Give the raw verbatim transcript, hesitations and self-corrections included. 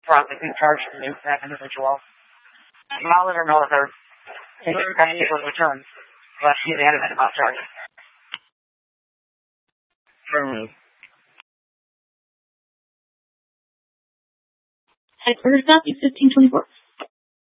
probably be charged to that individual. And I'll let her know that they're going to need a return. But she had it about charges. For me. Headquarters Matthew fifteen twenty-four.